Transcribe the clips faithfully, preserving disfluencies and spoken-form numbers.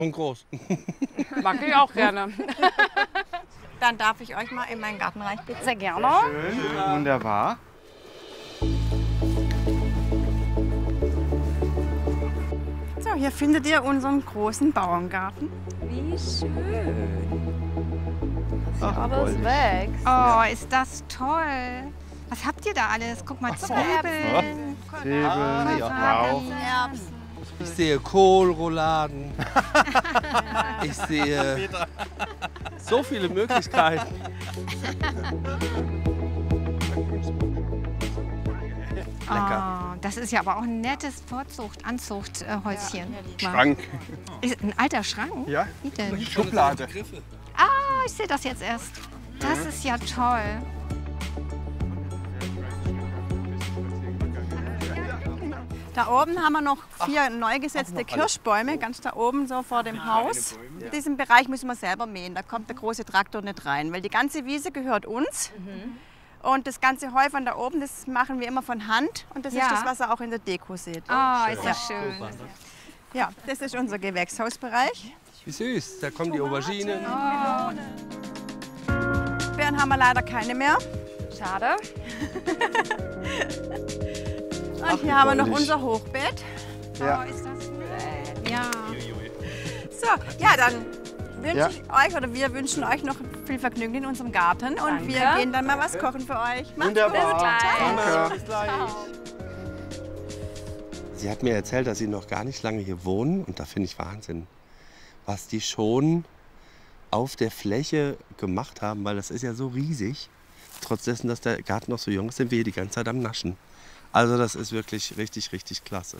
Und groß. Mag ich auch gerne. Dann darf ich euch mal in meinen Gartenreich bitten. Sehr gerne. Schön, wunderbar. So, hier findet ihr unseren großen Bauerngarten. Wie schön. Ach, Alles goldig. wächst. Oh, ist das toll. Was habt ihr da alles? Guck mal, Zwiebeln, Zwiebeln, ja, Lauch. Erbsen. Ich sehe Kohlrouladen. Ich sehe so viele Möglichkeiten. Oh, das ist ja aber auch ein nettes Vorzucht, Anzuchthäuschen. Schrank. Ist ein alter Schrank? Ja, Wie denn? Schublade. Ah, ich sehe das jetzt erst. Das ist ja toll. Da oben haben wir noch vier neu gesetzte Kirschbäume, ganz da oben so vor dem Haus. In diesem Bereich müssen wir selber mähen, da kommt der große Traktor nicht rein, weil die ganze Wiese gehört uns. Und das ganze Heu von da oben, das machen wir immer von Hand und das Ja. ist das, was ihr auch in der Deko seht. Ah, ist das schön. Ja, das ist unser Gewächshausbereich. Wie süß. Da kommen die Auberginen. Beeren haben wir leider keine mehr. Schade. Und hier haben wir noch goldig. unser Hochbeet. Ja. Oh, ist das nett. Ja. So, ja, dann wünsche Ja. ich euch oder wir wünschen euch noch viel Vergnügen in unserem Garten und wir Danke. gehen dann mal was kochen für euch. Macht's Wunderbar. Danke. Bis gleich. Sie hat mir erzählt, dass Sie noch gar nicht lange hier wohnen. Und da finde ich Wahnsinn, was die schon auf der Fläche gemacht haben, weil das ist ja so riesig. Trotz dessen, dass der Garten noch so jung ist, sind wir hier die ganze Zeit am Naschen. Also das ist wirklich richtig, richtig klasse.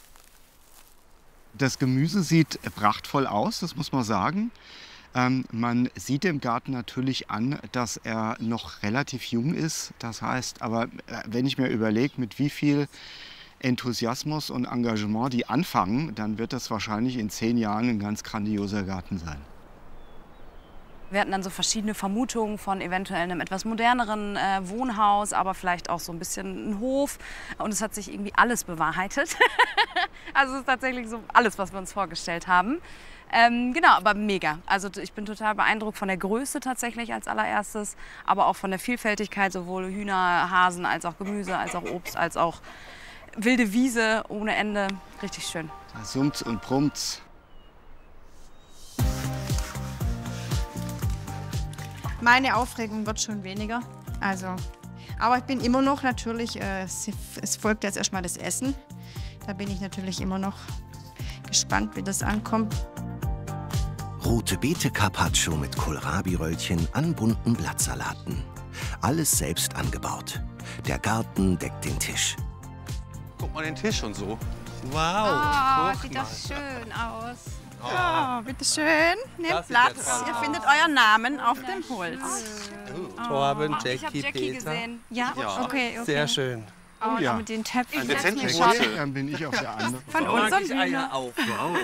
Das Gemüse sieht prachtvoll aus, das muss man sagen. Ähm, man sieht dem Garten natürlich an, dass er noch relativ jung ist. Das heißt, aber äh, wenn ich mir überlege, mit wie viel Enthusiasmus und Engagement die anfangen, dann wird das wahrscheinlich in zehn Jahren ein ganz grandioser Garten sein. Wir hatten dann so verschiedene Vermutungen von eventuell einem etwas moderneren äh, Wohnhaus, aber vielleicht auch so ein bisschen ein Hof. Und es hat sich irgendwie alles bewahrheitet. Also es ist tatsächlich so alles, was wir uns vorgestellt haben. Ähm, genau, aber mega. Also ich bin total beeindruckt von der Größe tatsächlich als allererstes, aber auch von der Vielfältigkeit, sowohl Hühner, Hasen, als auch Gemüse, als auch Obst, als auch wilde Wiese ohne Ende. Richtig schön. Da summt's und brummt's. Meine Aufregung wird schon weniger. Also, aber ich bin immer noch natürlich, äh, es, es folgt jetzt erstmal das Essen. Da bin ich natürlich immer noch gespannt, wie das ankommt. Rote Beete Carpaccio mit Kohlrabi-Röllchen an bunten Blattsalaten. Alles selbst angebaut. Der Garten deckt den Tisch. Guck mal den Tisch und so. Wow. Ah, guck sieht mal. das schön aus. Oh, bitteschön. Nehmt Das sieht Platz. ja toll Ihr findet euren Namen auf dem Holz. Torben, Ich habe Jackie, Jackie Peter. gesehen. Ja, Ja. okay, okay. Sehr schön. Oh, ja. mit den Töpfen. Ein dezenter mir Schwarze. Dann bin ich auf der anderen. Von unserem Hühner. auch. Ja,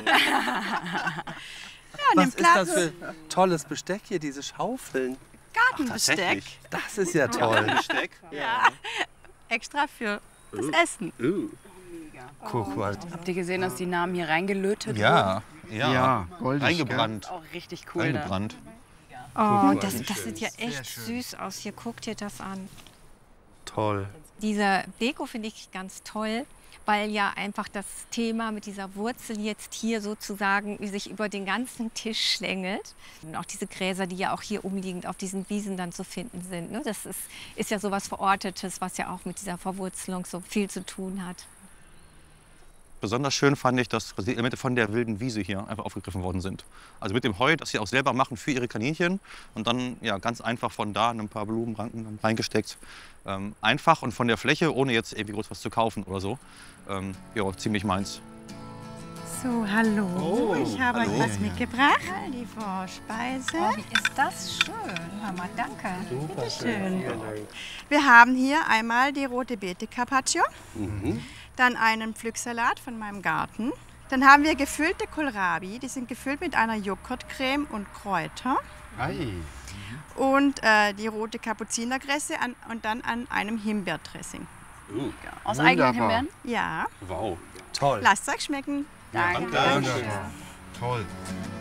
Was nehmt ist das Platz. für tolles Besteck hier, diese Schaufeln? Gartenbesteck. Tatsächlich. Das ist ja toll. Besteck. Extra für das Essen. Guck mal. Habt ihr gesehen, dass die Namen hier reingelötet wurden? Ja, ja. Ja, goldig. Eingebrannt. Auch richtig cool. Ne? Eingebrannt. Oh, das, das sieht ja echt süß aus. Hier, guckt dir das an. Toll. Diese Deko finde ich ganz toll, weil ja einfach das Thema mit dieser Wurzel jetzt hier sozusagen sich über den ganzen Tisch schlängelt. Und auch diese Gräser, die ja auch hier umliegend auf diesen Wiesen dann zu finden sind. Ne? Das ist, ist ja sowas Verortetes, was ja auch mit dieser Verwurzelung so viel zu tun hat. Besonders schön fand ich, dass die Elemente von der wilden Wiese hier einfach aufgegriffen worden sind. Also mit dem Heu, das sie auch selber machen für ihre Kaninchen und dann ja, ganz einfach von da ein paar Blumenranken dann reingesteckt. Ähm, einfach und von der Fläche, ohne jetzt irgendwie groß was zu kaufen oder so. Ähm, ja, ziemlich meins. So, hallo. ich habe hallo. euch was mitgebracht. Die Vorspeise. Oh, wie ist das schön. Hör mal, danke. Super schön. Wir haben hier einmal die rote Beete Carpaccio, dann einen Pflücksalat von meinem Garten. Dann haben wir gefüllte Kohlrabi, die sind gefüllt mit einer Joghurtcreme und Kräuter. Ei. Und äh, die rote Kapuzinerkresse an, und dann an einem Himbeerdressing. Aus Wunderbar. eigenen Himbeeren? Ja, Wow. Toll. lasst es euch schmecken. Danke. Danke. Toll.